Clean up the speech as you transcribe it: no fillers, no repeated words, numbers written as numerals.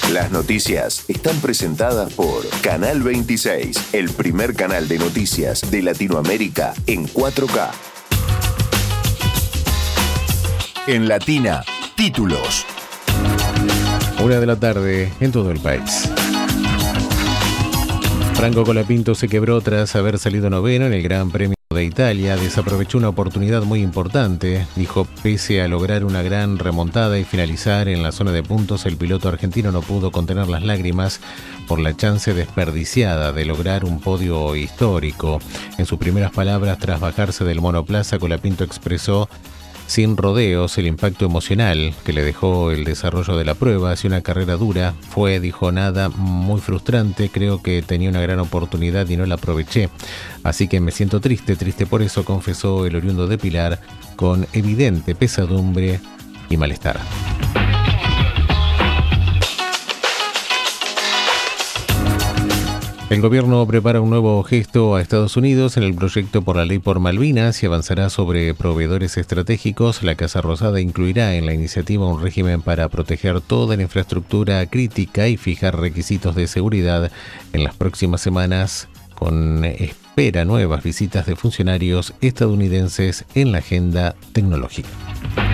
Las noticias están presentadas por Canal 26, el primer canal de noticias de Latinoamérica en 4K. En Latina, títulos. 1 de la tarde en todo el país. Franco Colapinto se quebró tras haber salido noveno en el Gran Premio de Italia. Desaprovechó una oportunidad muy importante. Dijo, pese a lograr una gran remontada y finalizar en la zona de puntos, el piloto argentino no pudo contener las lágrimas por la chance desperdiciada de lograr un podio histórico. En sus primeras palabras, tras bajarse del monoplaza, Colapinto expresó sin rodeos el impacto emocional que le dejó el desarrollo de la prueba. Hacia una carrera dura fue, dijo, nada, muy frustrante. Creo que tenía una gran oportunidad y no la aproveché, así que me siento triste por eso, confesó el oriundo de Pilar con evidente pesadumbre y malestar. El gobierno prepara un nuevo gesto a Estados Unidos en el proyecto por la ley por Malvinas y avanzará sobre proveedores estratégicos. La Casa Rosada incluirá en la iniciativa un régimen para proteger toda la infraestructura crítica y fijar requisitos de seguridad. En las próximas semanas, con espera nuevas visitas de funcionarios estadounidenses en la agenda tecnológica.